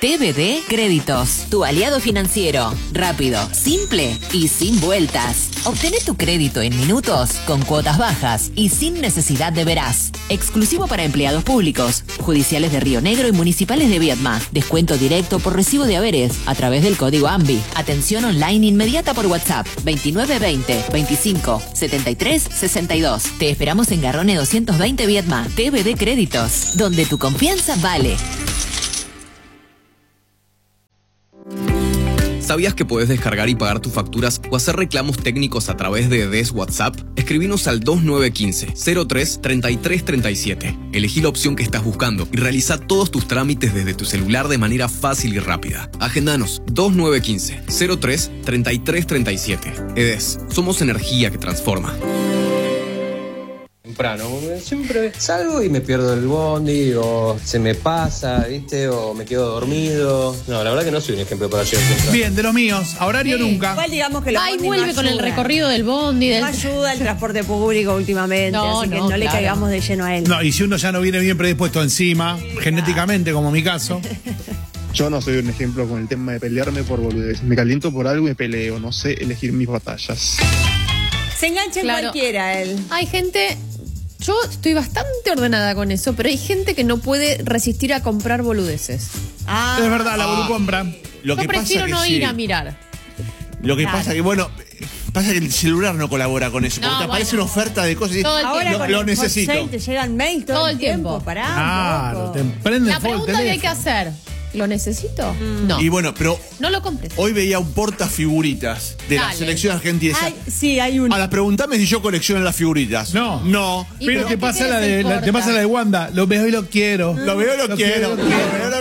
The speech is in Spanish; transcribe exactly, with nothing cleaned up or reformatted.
T V D Créditos, tu aliado financiero. Rápido, simple y sin vueltas. Obtené tu crédito en minutos, con cuotas bajas y sin necesidad de veraz. Exclusivo para empleados públicos, judiciales de Río Negro y municipales de Viedma. Descuento directo por recibo de haberes a través del código AMBI. Atención online inmediata por WhatsApp veintinueve veinte veinticinco setenta y tres sesenta y dos. Te esperamos en Garrone doscientos veinte Viedma. T V D Créditos, donde tu confianza vale. ¿Sabías que podés descargar y pagar tus facturas o hacer reclamos técnicos a través de D E S WhatsApp? Escribinos al dos nueve uno cinco cero tres treinta y tres treinta y siete. Elegí la opción que estás buscando y realiza todos tus trámites desde tu celular de manera fácil y rápida. Agendanos dos nueve uno cinco cero tres treinta y tres treinta y siete. E D E S, somos energía que transforma. Temprano, siempre salgo y me pierdo el bondi o se me pasa, ¿viste? O me quedo dormido. No, la verdad que no soy un ejemplo para llegar temprano. Bien, de los míos, a horario Sí, nunca. Igual digamos que los Ay, bondis vuelve no con el ayudan. recorrido del bondi. Del... No ayuda el transporte público últimamente, No, así que no, no le claro. caigamos de lleno a él. No, y si uno ya no viene bien predispuesto encima, genéticamente, como mi caso. Yo no soy un ejemplo con el tema de pelearme por boludez. Me caliento por algo y me peleo. No sé elegir mis batallas. Se engancha en Claro. cualquiera él. Hay gente, yo estoy bastante ordenada con eso, pero hay gente que no puede resistir a comprar boludeces. Ah, Es verdad, la Bolu compra. Lo que Yo prefiero pasa que no sí. ir a mirar. Lo que Claro. pasa que, bueno, pasa que el celular no colabora con eso. No, Cuando te aparece bueno. una oferta de cosas y Todo el ahora tiempo. lo, con lo el necesito. hot sale te llegan mails todo, Todo el el tiempo. tiempo. Pará, Claro, un te poco. prende La el fuego el pregunta que hay que teléfono. hacer, ¿lo necesito? No. Y bueno, pero No lo compres. hoy veía un portafiguritas de la Dale. selección argentina. Ay, sí, hay un... Ahora, pregúntame si yo colecciono las figuritas. No. No. ¿Y Pero por te qué pasa, querés la el de, la- te porta? pasa la de Wanda. Lo veo y lo quiero. Lo veo, lo, quiero. lo Lo veo,